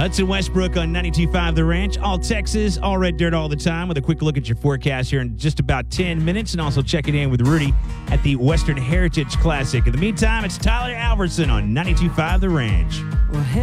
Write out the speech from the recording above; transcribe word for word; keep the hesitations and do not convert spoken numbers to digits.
Hudson Westbrook on ninety-two point five The Ranch. All Texas, all red dirt all the time with a quick look at your forecast here in just about ten minutes, and also checking in with Rudy at the Western Heritage Classic. In the meantime, it's Tyler Alverson on ninety-two point five The Ranch. Well,